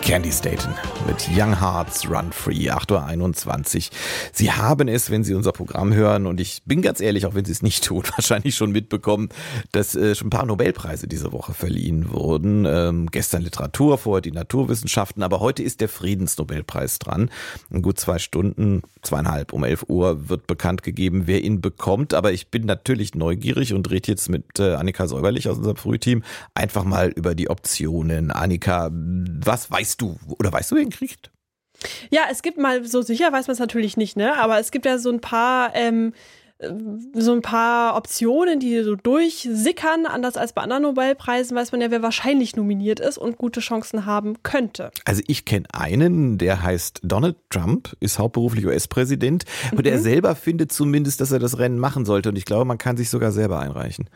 Candy Staten mit Young Hearts Run Free, 8:21 Uhr. Sie haben es, wenn Sie unser Programm hören, und ich bin ganz ehrlich, auch wenn Sie es nicht tun, wahrscheinlich schon mitbekommen, dass schon ein paar Nobelpreise diese Woche verliehen wurden. Gestern Literatur, vorher die Naturwissenschaften, aber heute ist der Friedensnobelpreis dran. In gut 2 Stunden, 2,5, um 11 Uhr wird bekannt gegeben, wer ihn bekommt. Aber ich bin natürlich neugierig und rede jetzt mit Annika Säuberlich aus unserem Frühteam einfach mal über die Optionen. Annika, was weißt du, oder weißt du, wer ihn kriegt? Ja, es gibt mal, so sicher weiß man es natürlich nicht, ne? Aber es gibt ja so ein paar Optionen, die so durchsickern. Anders als bei anderen Nobelpreisen weiß man ja, wer wahrscheinlich nominiert ist und gute Chancen haben könnte. Also ich kenne einen, der heißt Donald Trump, ist hauptberuflich US-Präsident und er selber findet zumindest, dass er das Rennen machen sollte, und ich glaube, man kann sich sogar selber einreichen.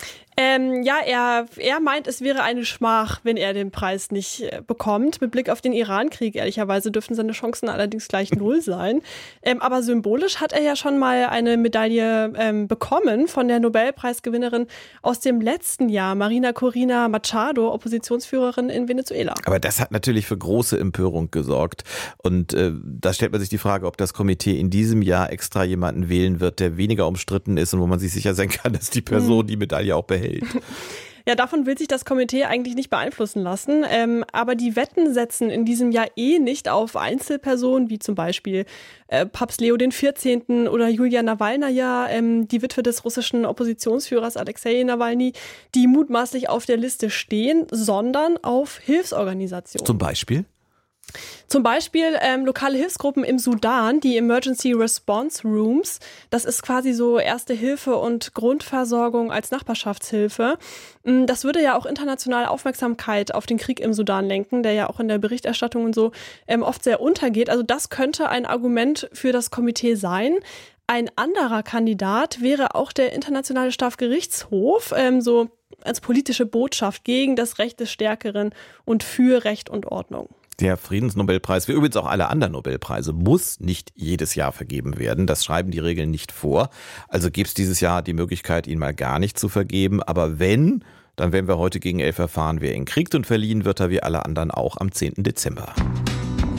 Er meint, es wäre eine Schmach, wenn er den Preis nicht bekommt. Mit Blick auf den Iran-Krieg, ehrlicherweise, dürften seine Chancen allerdings gleich 0 sein. Aber symbolisch hat er ja schon mal eine Medaille bekommen von der Nobelpreisgewinnerin aus dem letzten Jahr, Marina Corina Machado, Oppositionsführerin in Venezuela. Aber das hat natürlich für große Empörung gesorgt. Und da stellt man sich die Frage, ob das Komitee in diesem Jahr extra jemanden wählen wird, der weniger umstritten ist und wo man sich sicher sein kann, dass die Person die Medaille auch behält. Ja, davon will sich das Komitee eigentlich nicht beeinflussen lassen. Aber die Wetten setzen in diesem Jahr nicht auf Einzelpersonen, wie zum Beispiel Papst Leo XIV. Oder Julia Nawalnaja, die Witwe des russischen Oppositionsführers Alexei Nawalny, die mutmaßlich auf der Liste stehen, sondern auf Hilfsorganisationen. Zum Beispiel lokale Hilfsgruppen im Sudan, die Emergency Response Rooms. Das ist quasi so Erste Hilfe und Grundversorgung als Nachbarschaftshilfe. Das würde ja auch international Aufmerksamkeit auf den Krieg im Sudan lenken, der ja auch in der Berichterstattung und so oft sehr untergeht. Also das könnte ein Argument für das Komitee sein. Ein anderer Kandidat wäre auch der Internationale Strafgerichtshof, so als politische Botschaft gegen das Recht des Stärkeren und für Recht und Ordnung. Der Friedensnobelpreis, wie übrigens auch alle anderen Nobelpreise, muss nicht jedes Jahr vergeben werden. Das schreiben die Regeln nicht vor. Also gibt es dieses Jahr die Möglichkeit, ihn mal gar nicht zu vergeben. Aber wenn, dann werden wir heute gegen 11 erfahren, wer ihn kriegt, und verliehen wird er wie alle anderen auch am 10. Dezember.